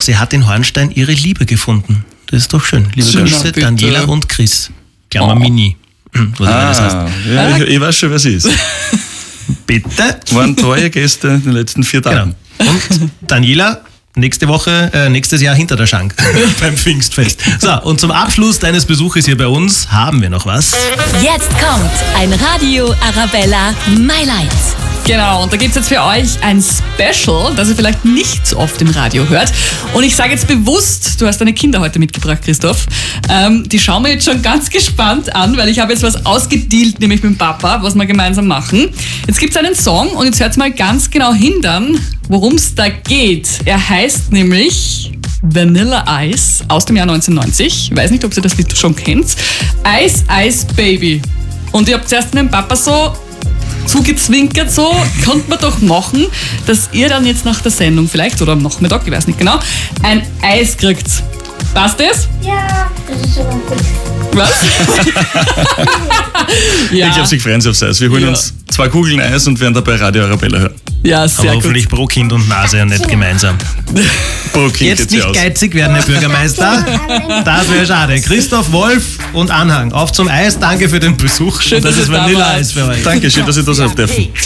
sie hat in Hornstein ihre Liebe gefunden. Das ist doch schön. Liebe Grüße, Daniela und Chris. Klammer Mini. Was das heißt. Ja, ich weiß schon, wer sie ist. Bitte? Waren treue Gäste in den letzten 4 Tagen. Genau. Und Daniela, nächstes Jahr hinter der Schank beim Pfingstfest. So, und zum Abschluss deines Besuches hier bei uns haben wir noch was. Jetzt kommt ein Radio Arabella My Light. Genau, und da gibt es jetzt für euch ein Special, das ihr vielleicht nicht so oft im Radio hört. Und ich sage jetzt bewusst, du hast deine Kinder heute mitgebracht, Christoph. Die schauen wir jetzt schon ganz gespannt an, weil ich habe jetzt was ausgedealt, nämlich mit dem Papa, was wir gemeinsam machen. Jetzt gibt es einen Song und jetzt hört mal ganz genau hin dann, worum es da geht. Er heißt nämlich Vanilla Ice aus dem Jahr 1990. Ich weiß nicht, ob ihr das Lied schon kennt. Ice, Ice, Baby. Und ich habe zuerst mit dem Papa so zugezwinkert, so, könnte man doch machen, dass ihr dann jetzt nach der Sendung vielleicht, oder am Nachmittag, ich weiß nicht genau, ein Eis kriegt. Passt das? Ja, das ist aber gut. Was? Ja. Ich glaube, sie freuen sich aufs Eis. Wir holen uns 2 Kugeln Eis und werden dabei Radio Arabella hören. Ja, sehr Aber gut. hoffentlich pro Kind und Nase und nicht gemeinsam. Pro Kind Jetzt geht's ja nicht aus. geizig werden, Herr Bürgermeister. Das wäre schade. Christoph, Wolf und Anhang. Auf zum Eis. Danke für den Besuch. Schön, und das dass ist ihr da Vanilleeis wart. für euch. Danke, schön, dass ich da sein dürfen.